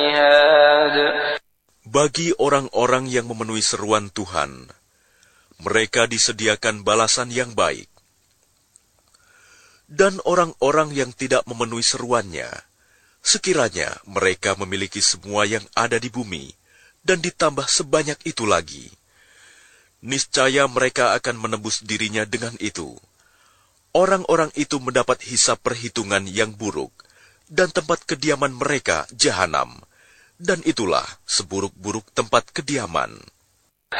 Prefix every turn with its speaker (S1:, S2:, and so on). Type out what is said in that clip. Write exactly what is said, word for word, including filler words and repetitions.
S1: Bagi orang-orang yang memenuhi seruan Tuhan, mereka disediakan balasan yang baik. Dan orang-orang yang tidak memenuhi seruannya, sekiranya mereka memiliki semua yang ada di bumi, dan ditambah sebanyak itu lagi, niscaya mereka akan menebus dirinya dengan itu. Orang-orang itu mendapat hisab perhitungan yang buruk, dan tempat kediaman mereka jahanam, dan itulah seburuk-buruk tempat kediaman.